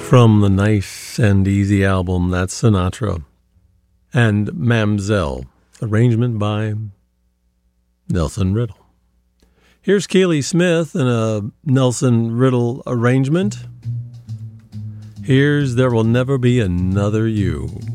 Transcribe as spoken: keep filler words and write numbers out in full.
From the Nice and Easy album, that's Sinatra and Mamzelle, arrangement by Nelson Riddle. Here's Keely Smith in a Nelson Riddle arrangement. Here's There Will Never Be Another You.